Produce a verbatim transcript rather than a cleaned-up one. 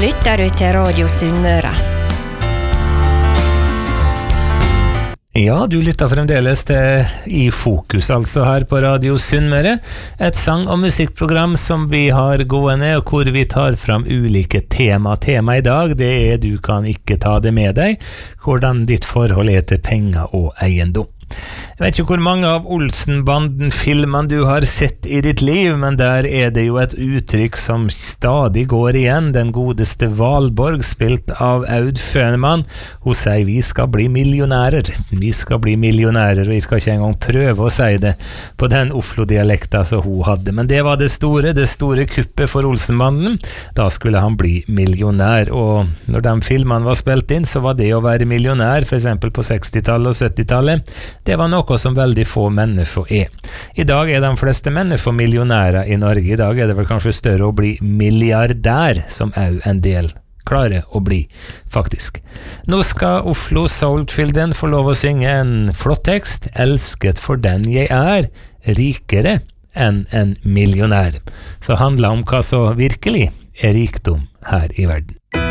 lytter du til Radio Sunnmøre. Ja, du lytter fremdeles til I Fokus, altså her på Radio Sunnmøre, et sang- og musikkprogram som vi har gående, og hvor vi tar fram ulike tema. Tema I dag, det er du kan ikke ta det med deg, hvordan ditt forhold er til penger og eiendom. Jeg vet ikke hvor mange av Olsenbanden-filmene du har sett I ditt liv, men der er det jo et uttrykk som stadig går igjen. Den godeste Valborg, spilt av Aud Schønemann. Hun sier vi skal bli millionærer. Vi skal bli millionærer, og jeg skal ikke engang prøve å si det på den Oslo-dialekta som hun hadde. Men det var det store, det store kuppet for Olsenbanden. Da skulle han bli millionær, og når de filmene var spilt inn, så var det å være millionær, for eksempel på sekstitallet og syttitallet, det var noe som veldig få mennesker er. I dag er de fleste mennesker millionærer I Norge. I dag er det vel kanskje større å bli milliardær, som er en del klarer å bli, faktisk. Nå skal Oslo Soul Children få lov å synge en flott tekst. Elsket for den jeg er, rikere enn en millionær. Så handler om hva så virkelig er rikdom her I verden.